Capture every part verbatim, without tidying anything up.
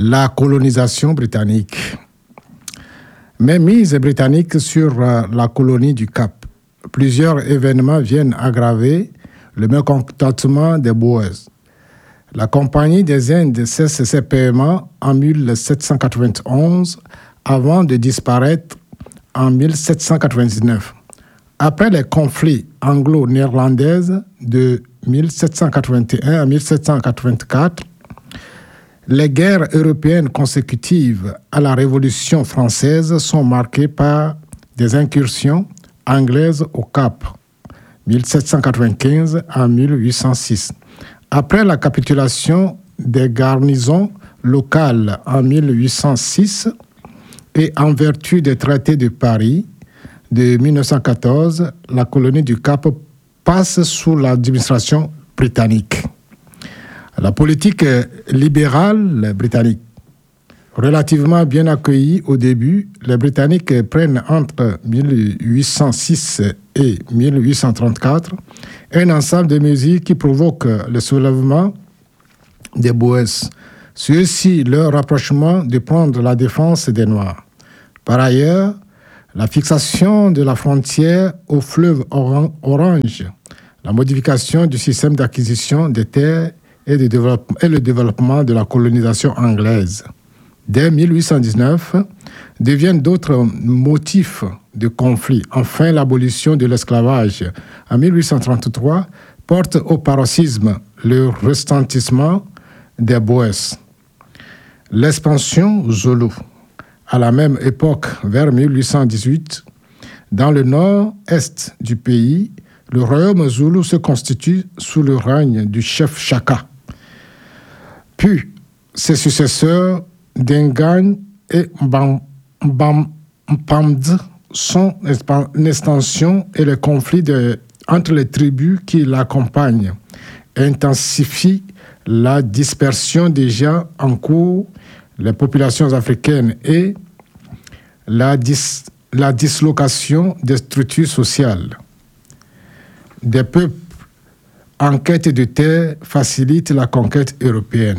La colonisation britannique. Mainmise britannique sur la colonie du Cap. Plusieurs événements viennent aggraver le mécontentement des Boers. La Compagnie des Indes cesse ses paiements en mille sept cent quatre-vingt-onze avant de disparaître en mille sept cent quatre-vingt-dix-neuf. Après les conflits anglo-néerlandais de mille sept cent quatre-vingt-un à mille sept cent quatre-vingt-quatre, les guerres européennes consécutives à la Révolution française sont marquées par des incursions anglaises au Cap, mille sept cent quatre-vingt-quinze à mille huit cent six. Après la capitulation des garnisons locales en mille huit cent six et en vertu des traités de Paris de mille neuf cent quatorze, la colonie du Cap passe sous l'administration britannique. La politique libérale britannique. Relativement bien accueillie au début, les Britanniques prennent entre mille huit cent six et mille huit cent trente-quatre un ensemble de mesures qui provoquent le soulèvement des Boers. Ceux-ci leur rapprochement de prendre la défense des Noirs. Par ailleurs, la fixation de la frontière au fleuve Orange, la modification du système d'acquisition des terres et, de développement, et le développement de la colonisation anglaise. Dès mille huit cent dix-neuf, deviennent d'autres motifs de conflit. Enfin, l'abolition de l'esclavage en mille huit cent trente-trois porte au paroxysme le retentissement des Boers. L'expansion Zoulou. À la même époque, vers mille huit cent dix-huit, dans le nord-est du pays, le royaume Zoulou se constitue sous le règne du chef Chaka. Puis, ses successeurs Dengagne et Mpamd sont une extension et le conflit de, entre les tribus qui l'accompagnent intensifie la dispersion déjà en cours les populations africaines et la, dis, la dislocation des structures sociales. Des peuples en quête de terre facilitent la conquête européenne.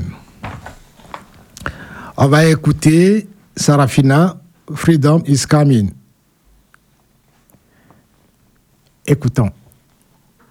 On va écouter Sarafina, Freedom is Coming. Écoutons.